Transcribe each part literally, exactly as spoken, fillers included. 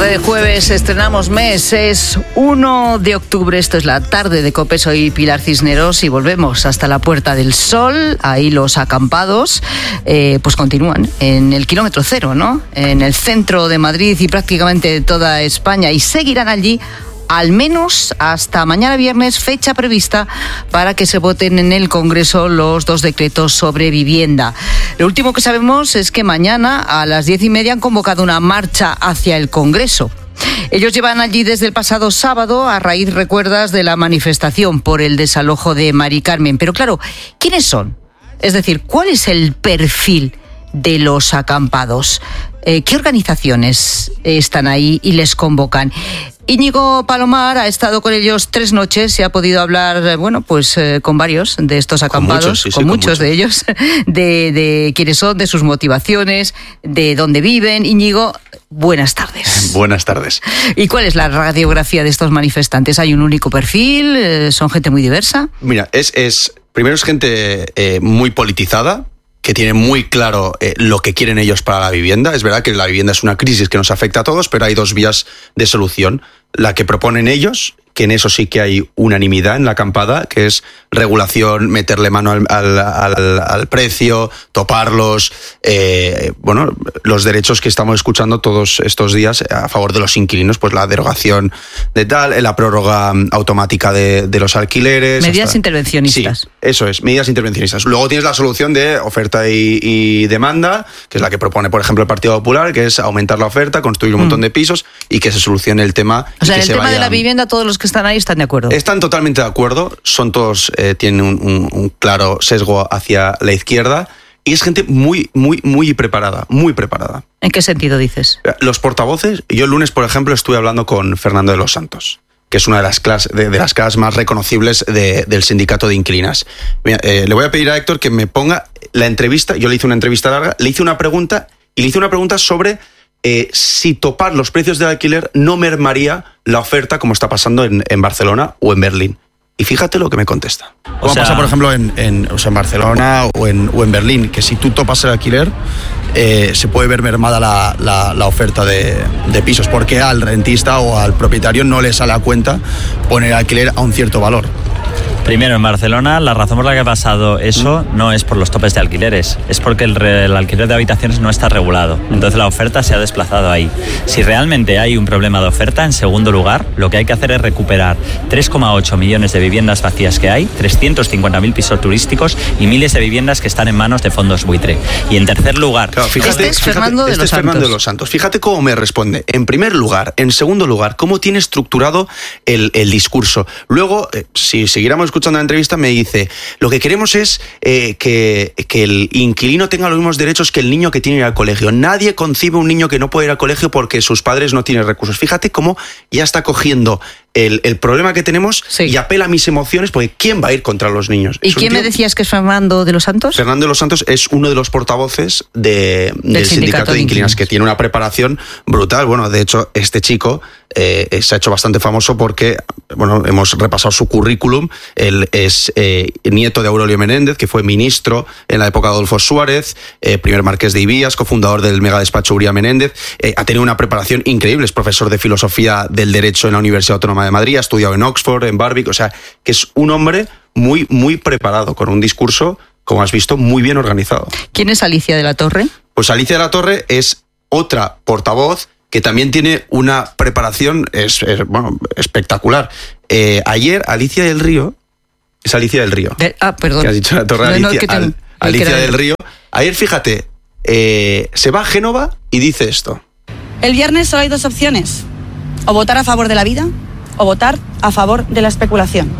Tarde de jueves, estrenamos mes, es uno de octubre, esto es la tarde de COPE, soy Pilar Cisneros y volvemos hasta la Puerta del Sol. Ahí los acampados eh, pues continúan en el kilómetro cero, ¿no? En el centro de Madrid y prácticamente de toda España, y seguirán allí al menos hasta mañana viernes, fecha prevista para que se voten en el Congreso los dos decretos sobre vivienda. Lo último que sabemos es que mañana a las diez y media han convocado una marcha hacia el Congreso. Ellos llevan allí desde el pasado sábado a raíz, recuerdas, de la manifestación por el desalojo de Mari Carmen. Pero claro, ¿quiénes son? Es decir, ¿cuál es el perfil de los acampados? Eh, ¿Qué organizaciones están ahí y les convocan? Íñigo Palomar ha estado con ellos tres noches y ha podido hablar, bueno, pues eh, con varios de estos acampados, con muchos, sí, sí, con muchos, muchos de ellos, de, de quiénes son, de sus motivaciones, de dónde viven. Íñigo, buenas tardes. Buenas tardes. ¿Y cuál es la radiografía de estos manifestantes? ¿Hay un único perfil? Eh, ¿Son gente muy diversa? Mira, es, es primero es gente eh, muy politizada, que tiene muy claro eh, lo que quieren ellos para la vivienda. Es verdad que la vivienda es una crisis que nos afecta a todos, pero hay dos vías de solución. La que proponen ellos, que en eso sí que hay unanimidad en la acampada, que es regulación, meterle mano al, al, al, al precio, toparlos, eh, bueno, los derechos que estamos escuchando todos estos días a favor de los inquilinos, pues la derogación de tal, la prórroga automática de, de los alquileres. Medidas hasta... intervencionistas. Sí, eso es, medidas intervencionistas. Luego tienes la solución de oferta y, y demanda, que es la que propone, por ejemplo, el Partido Popular, que es aumentar la oferta, construir un mm. montón de pisos y que se solucione el tema. O sea, en el se tema vaya... de la vivienda, todos los que están ahí están de acuerdo. Están totalmente de acuerdo, son todos, eh, tienen un, un, un claro sesgo hacia la izquierda y es gente muy, muy, muy preparada, muy preparada. ¿En qué sentido dices? Los portavoces, yo el lunes, por ejemplo, estuve hablando con Fernando de los Santos, que es una de las clases, de, de las caras más reconocibles de, del sindicato de inquilinas. Mira, eh, le voy a pedir a Héctor que me ponga la entrevista, yo le hice una entrevista larga, le hice una pregunta y le hice una pregunta sobre... Eh, si topar los precios del alquiler no mermaría la oferta como está pasando en, en Barcelona o en Berlín. Y fíjate lo que me contesta. O como sea... pasa, por ejemplo, en, en, o sea, en Barcelona o en, o en Berlín, que si tú topas el alquiler, eh, se puede ver mermada la, la, la oferta de, de pisos, porque al rentista o al propietario no le sale a cuenta poner el alquiler a un cierto valor. Primero, en Barcelona, la razón por la que ha pasado eso no es por los topes de alquileres, es porque el, re, el alquiler de habitaciones no está regulado. Entonces la oferta se ha desplazado ahí. Si realmente hay un problema de oferta, en segundo lugar, lo que hay que hacer es recuperar tres coma ocho millones de viviendas vacías que hay, trescientos cincuenta mil pisos turísticos y miles de viviendas que están en manos de fondos buitre. Y en tercer lugar... Claro, fíjate, este es Fernando, fíjate, de, los este es Fernando de los Santos. Fíjate cómo me responde. En primer lugar, en segundo lugar, cómo tiene estructurado el, el discurso. Luego, eh, si siguiéramos escuchando la entrevista, me dice, lo que queremos es eh, que, que el inquilino tenga los mismos derechos que el niño que tiene que ir al colegio. Nadie concibe un niño que no puede ir al colegio porque sus padres no tienen recursos. Fíjate cómo ya está cogiendo el, el problema que tenemos, sí, y apela a mis emociones, porque ¿quién va a ir contra los niños? ¿Y quién tío... me decías que es Fernando de los Santos? Fernando de los Santos es uno de los portavoces de, del, del sindicato, sindicato de inquilinas, que tiene una preparación brutal. Bueno, de hecho, este chico eh, se ha hecho bastante famoso porque, bueno, hemos repasado su currículum. Él es eh, nieto de Aurelio Menéndez, que fue ministro en la época de Adolfo Suárez, eh, primer marqués de Ibías, cofundador del megadespacho Uría Menéndez. Eh, ha tenido una preparación increíble, es profesor de filosofía del derecho en la Universidad Autónoma de Madrid, ha estudiado en Oxford, en Barwick, o sea, que es un hombre muy, muy preparado, con un discurso, como has visto, muy bien organizado. ¿Quién es Alicia de la Torre? Pues Alicia de la Torre es otra portavoz que también tiene una preparación es, es, bueno, espectacular. Eh, ayer, Alicia del Río, es Alicia del Río. De, ah, perdón. Que has dicho la Torre, no, Alicia, no, te, al, Alicia del Río. Ayer, fíjate, eh, se va a Génova y dice esto. El viernes solo hay dos opciones, o votar a favor de la vida o votar a favor de la especulación.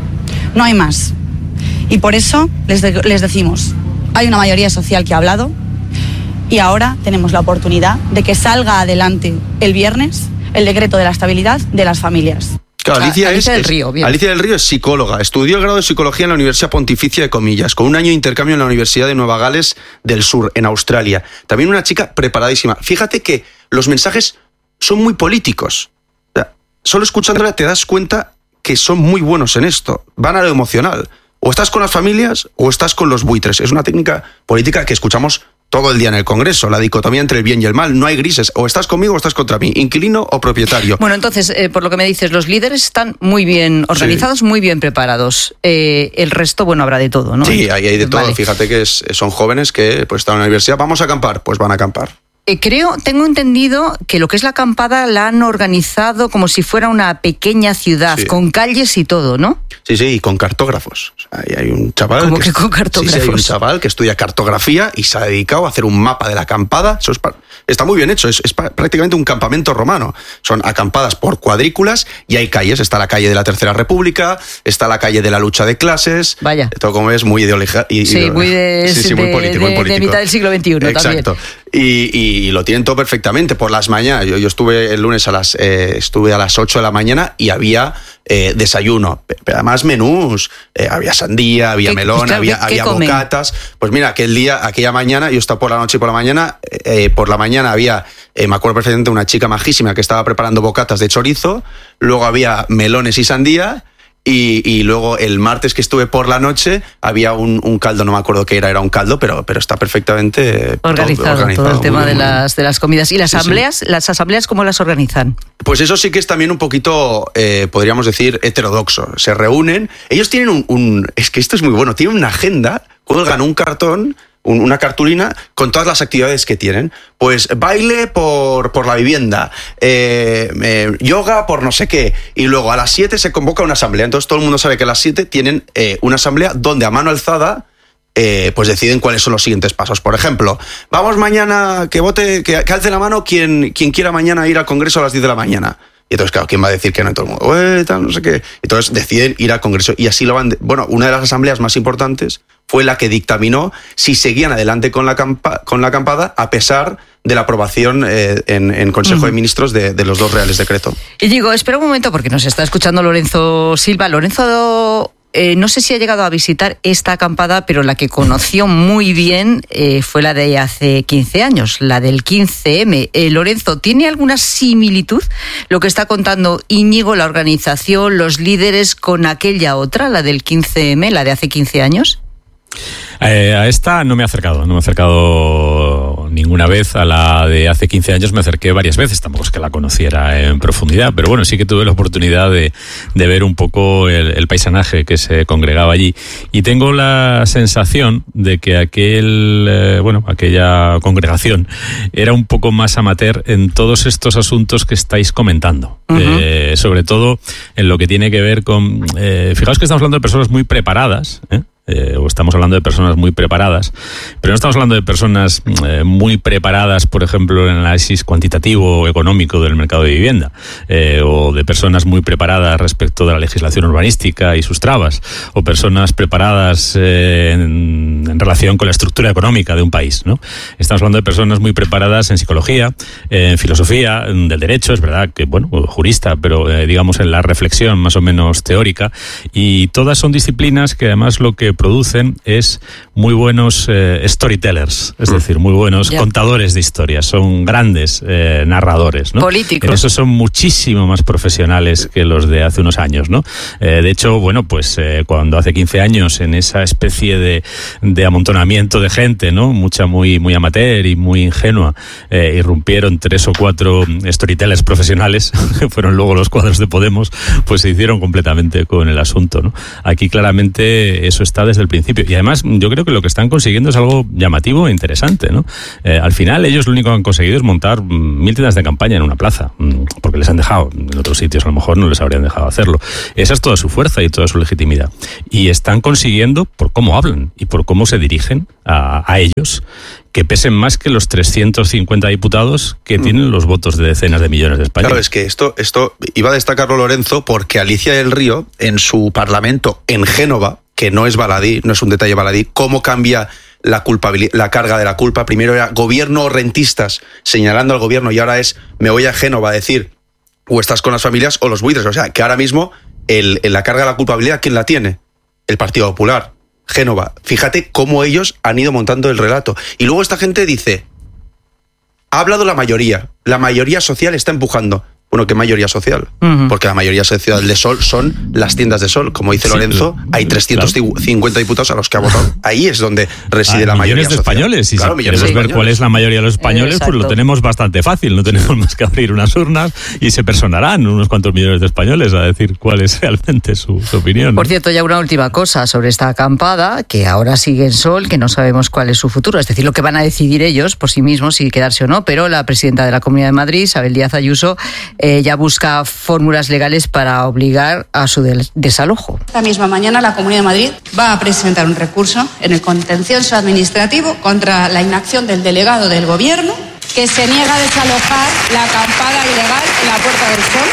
No hay más. Y por eso les, de, les decimos, hay una mayoría social que ha hablado y ahora tenemos la oportunidad de que salga adelante el viernes el decreto de la estabilidad de las familias. Claro, Alicia, Alicia es, del Río, bien. Alicia del Río es psicóloga, estudió el grado de psicología en la Universidad Pontificia de Comillas, con un año de intercambio en la Universidad de Nueva Gales del Sur, en Australia. También una chica preparadísima. Fíjate que los mensajes son muy políticos. O sea, solo escuchándola te das cuenta que son muy buenos en esto. Van a lo emocional. O estás con las familias o estás con los buitres. Es una técnica política que escuchamos todo el día en el Congreso, la dicotomía entre el bien y el mal, no hay grises, o estás conmigo o estás contra mí, inquilino o propietario. Bueno, entonces, eh, por lo que me dices, los líderes están muy bien organizados, sí. muy bien preparados. Eh, el resto, bueno, habrá de todo, ¿no? Sí, ahí hay de todo. Vale. Fíjate que es, son jóvenes que pues están en la universidad, vamos a acampar, pues van a acampar. Eh, creo, tengo entendido que lo que es la acampada la han organizado como si fuera una pequeña ciudad, sí. con calles y todo, ¿no? Sí, sí, y con cartógrafos. O sea, hay un chaval ¿Cómo que, que con cartógrafos? Sí, sí, hay un chaval que estudia cartografía y se ha dedicado a hacer un mapa de la acampada. Eso es, está muy bien hecho, es, es prácticamente un campamento romano. Son acampadas por cuadrículas y hay calles. Está la calle de la Tercera República, está la calle de la lucha de clases. Vaya. Todo como es muy ideológico. Sí, muy de, sí, sí, muy de, político, de, muy político. de mitad del siglo veintiuno. Exacto. También. Y, y lo tienen todo perfectamente por las mañanas. Yo, yo estuve el lunes a las eh, estuve a las ocho de la mañana y había eh, desayuno, pero además menús, eh, había sandía, había melón, pues claro, había, ¿qué, había qué bocatas. Pues mira, aquel día, aquella mañana, yo estaba por la noche y por la mañana, eh, por la mañana había, eh, me acuerdo perfectamente, una chica majísima que estaba preparando bocatas de chorizo, luego había melones y sandía. Y, y luego el martes que estuve por la noche había un, un caldo, no me acuerdo qué era, era un caldo, pero, pero está perfectamente organizado, todo, organizado todo el tema de las, de las comidas. ¿Y las sí, asambleas? Sí. ¿Las asambleas cómo las organizan? Pues eso sí que es también un poquito, eh, podríamos decir, heterodoxo. Se reúnen, ellos tienen un, un... Es que esto es muy bueno, tienen una agenda, cuelgan un cartón, una cartulina con todas las actividades que tienen. Pues baile por, por la vivienda, eh, eh, yoga por no sé qué, y luego a las siete se convoca una asamblea. Entonces todo el mundo sabe que a las siete tienen eh, una asamblea donde a mano alzada eh, pues deciden cuáles son los siguientes pasos. Por ejemplo, vamos mañana, que vote, que, que alce la mano quien, quien quiera mañana ir al Congreso a las diez de la mañana. Y entonces, claro, ¿quién va a decir que no? Y todo el mundo, eh, tal, no sé qué. Entonces deciden ir al Congreso y así lo van... De... Bueno, una de las asambleas más importantes fue la que dictaminó si seguían adelante con la, campa... con la acampada a pesar de la aprobación eh, en, en Consejo uh-huh. de Ministros de, de los dos Reales Decreto. Y digo, espera un momento porque nos está escuchando Lorenzo Silva. Lorenzo... Eh, no sé si ha llegado a visitar esta acampada, pero la que conoció muy bien eh, fue la de hace quince años, la del quince eme. Eh, Lorenzo, ¿tiene alguna similitud lo que está contando Íñigo, la organización, los líderes, con aquella otra, la del quince eme, la de hace quince años? Eh, a esta no me he acercado, no me he acercado ninguna vez. A la de hace quince años me acerqué varias veces, tampoco es que la conociera en profundidad, pero bueno, sí que tuve la oportunidad de, de ver un poco el, el paisanaje que se congregaba allí. Y tengo la sensación de que aquel, eh, bueno, aquella congregación era un poco más amateur en todos estos asuntos que estáis comentando. Uh-huh. Eh, sobre todo en lo que tiene que ver con... Eh, fijaos que estamos hablando de personas muy preparadas, ¿eh? Eh, o estamos hablando de personas muy preparadas, pero no estamos hablando de personas eh, muy preparadas, por ejemplo, en el análisis cuantitativo o económico del mercado de vivienda, eh, o de personas muy preparadas respecto de la legislación urbanística y sus trabas, o personas preparadas eh, en, en relación con la estructura económica de un país, ¿no? Estamos hablando de personas muy preparadas en psicología, en filosofía, en del derecho, es verdad que, bueno, jurista, pero eh, digamos en la reflexión más o menos teórica, y todas son disciplinas que además lo que producen es muy buenos eh, storytellers, es decir, muy buenos yeah. contadores de historias, son grandes eh, narradores, ¿no? Políticos. Esos son muchísimo más profesionales que los de hace unos años, ¿no? Eh, de hecho, bueno, pues eh, cuando hace quince años en esa especie de, de amontonamiento de gente, ¿no? Mucha muy, muy amateur y muy ingenua, eh, irrumpieron tres o cuatro storytellers profesionales, que fueron luego los cuadros de Podemos, pues se hicieron completamente con el asunto, ¿no? Aquí claramente eso está desde el principio. Y además yo creo que lo que están consiguiendo es algo llamativo e interesante, ¿no? Eh, al final ellos lo único que han conseguido es montar mil tiendas de campaña en una plaza, porque les han dejado, en otros sitios a lo mejor no les habrían dejado hacerlo. Esa es toda su fuerza y toda su legitimidad. Y están consiguiendo, por cómo hablan y por cómo se dirigen a, a ellos, que pesen más que los trescientos cincuenta diputados que tienen los votos de decenas de millones de españoles. Claro, es que esto, esto iba a destacarlo Lorenzo porque Alicia del Río, en su parlamento en Génova, que no es baladí, no es un detalle baladí, cómo cambia la culpabilidad, la carga de la culpa. Primero era gobierno o rentistas señalando al gobierno y ahora es me voy a Génova a decir o estás con las familias o los buitres. O sea, que ahora mismo el, la carga de la culpabilidad, ¿quién la tiene? El Partido Popular, Génova. Fíjate cómo ellos han ido montando el relato. Y luego esta gente dice, ha hablado la mayoría, la mayoría social está empujando. Bueno, ¿qué mayoría social? Uh-huh. Porque la mayoría social de Sol son las tiendas de Sol. Como dice Sí, Lorenzo, hay trescientos cincuenta diputados a los que ha votado. Ahí es donde reside Ah, la mayoría millones de social. españoles. Y Claro, si millones queremos de ver españoles. cuál es la mayoría de los españoles, Exacto. pues lo tenemos bastante fácil. No tenemos más que abrir unas urnas y se personarán unos cuantos millones de españoles a decir cuál es realmente su, su opinión. Por cierto, ya una última cosa sobre esta acampada, que ahora sigue en Sol, que no sabemos cuál es su futuro, es decir, lo que van a decidir ellos por sí mismos, si quedarse o no, pero la presidenta de la Comunidad de Madrid, Isabel Díaz Ayuso, eh, ya busca fórmulas legales para obligar a su del- desalojo. Esta misma mañana la Comunidad de Madrid va a presentar un recurso en el contencioso administrativo contra la inacción del delegado del Gobierno que se niega a desalojar la acampada ilegal en la Puerta del Sol.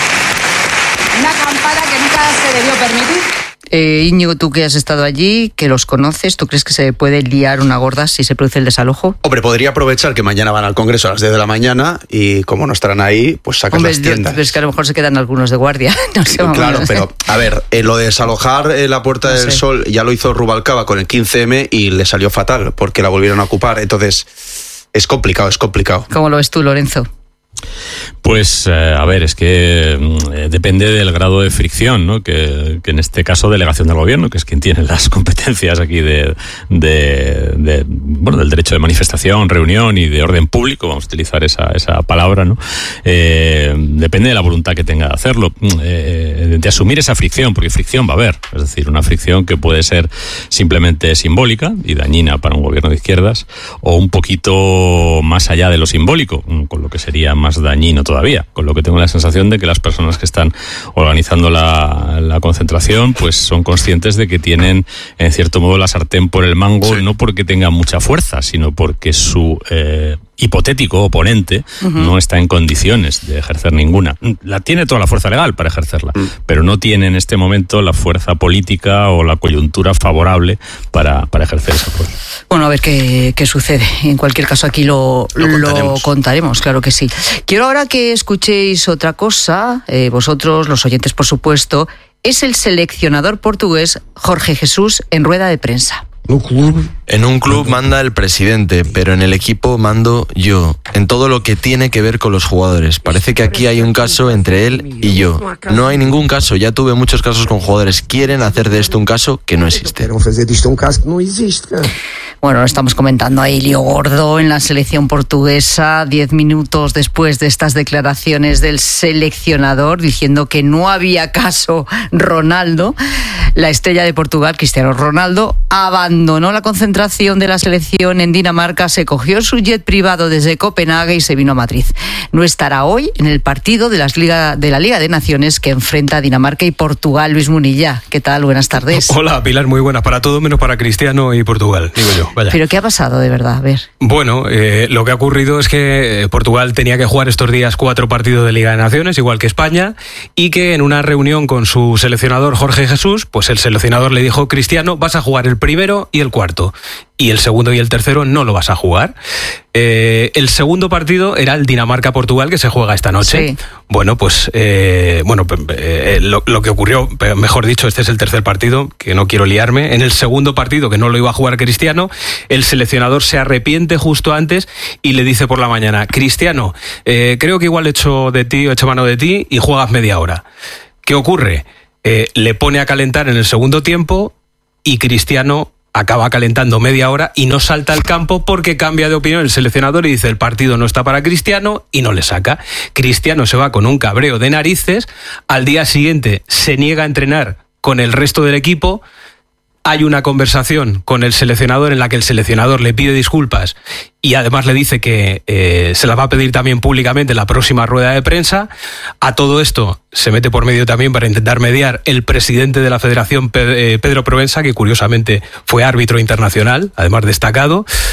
Una acampada que nunca se debió permitir. Eh, Íñigo, tú que has estado allí, que los conoces, ¿tú crees que se puede liar una gorda si se produce el desalojo? Hombre, podría aprovechar que mañana van al Congreso a las diez de la mañana y como no estarán ahí, pues sacas Hombre, las tiendas. es que a lo mejor se quedan algunos de guardia. No sé, vamos Claro, a ver. pero a ver, eh, lo de desalojar eh, la Puerta No del sé. Sol ya lo hizo Rubalcaba con el quince eme y le salió fatal porque la volvieron a ocupar. Entonces, es complicado, es complicado. ¿Cómo lo ves tú, Lorenzo? Pues, eh, a ver, es que eh, depende del grado de fricción, ¿no? Que, que en este caso delegación del gobierno, que es quien tiene las competencias aquí de, de, de, bueno, del derecho de manifestación, reunión y de orden público, vamos a utilizar esa, esa palabra, ¿no? Eh, depende de la voluntad que tenga de hacerlo, eh, de asumir esa fricción, porque fricción va a haber, es decir, una fricción que puede ser simplemente simbólica y dañina para un gobierno de izquierdas, o un poquito más allá de lo simbólico, con lo que sería más dañino todavía, con lo que tengo la sensación de que las personas que están organizando la, la concentración pues son conscientes de que tienen en cierto modo la sartén por el mango, sí. No porque tengan mucha fuerza, sino porque su eh, hipotético oponente uh-huh. no está en condiciones de ejercer ninguna. La tiene toda la fuerza legal para ejercerla, uh-huh. pero no tiene en este momento la fuerza política o la coyuntura favorable para, para ejercer esa fuerza. Bueno, a ver qué, qué sucede. En cualquier caso, aquí lo, lo, contaremos. lo contaremos, claro que sí. Quiero ahora que escuchéis otra cosa, eh, vosotros, los oyentes, por supuesto. Es el seleccionador portugués Jorge Jesús en rueda de prensa. En un club manda el presidente, pero en el equipo mando yo, en todo lo que tiene que ver con los jugadores. Parece que aquí hay un caso entre él y yo. No hay ningún caso, ya tuve muchos casos con jugadores. Quieren hacer de esto un caso que no existe. Bueno, lo estamos comentando ahí, lío gordo en la selección portuguesa, diez minutos después de estas declaraciones del seleccionador diciendo que no había caso Ronaldo. La estrella de Portugal, Cristiano Ronaldo, abandonó la concentración de la selección en Dinamarca, se cogió su jet privado desde Copenhague y se vino a Madrid. No estará hoy en el partido de, las Liga, de la Liga de Naciones que enfrenta a Dinamarca y Portugal. Luis Munilla, ¿qué tal? Buenas tardes. Hola, Pilar, muy buena. Para todo menos para Cristiano y Portugal, digo yo. Vaya. ¿Pero qué ha pasado de verdad? A ver. Bueno, eh, lo que ha ocurrido es que Portugal tenía que jugar estos días cuatro partidos de Liga de Naciones, igual que España, y que en una reunión con su seleccionador Jorge Jesús, pues el seleccionador le dijo: Cristiano, vas a jugar el primero y el cuarto, y el segundo y el tercero no lo vas a jugar. Eh, el segundo partido era el Dinamarca-Portugal, que se juega esta noche. Sí. Bueno, pues eh, bueno, eh, lo, lo que ocurrió, mejor dicho, este es el tercer partido, que no quiero liarme. En el segundo partido, que no lo iba a jugar Cristiano, el seleccionador se arrepiente justo antes y le dice por la mañana: Cristiano, eh, creo que igual he hecho de ti, he hecho mano de ti y juegas media hora. ¿Qué ocurre? Eh, le pone a calentar en el segundo tiempo y Cristiano acaba calentando media hora y no salta al campo porque cambia de opinión el seleccionador y dice: el partido no está para Cristiano, y no le saca. Cristiano se va con un cabreo de narices, al día siguiente se niega a entrenar con el resto del equipo. Hay una conversación con el seleccionador en la que el seleccionador le pide disculpas y además le dice que eh, se las va a pedir también públicamente en la próxima rueda de prensa. A todo esto se mete por medio también, para intentar mediar, el presidente de la Federación, Pedro Proença, que curiosamente fue árbitro internacional, además destacado.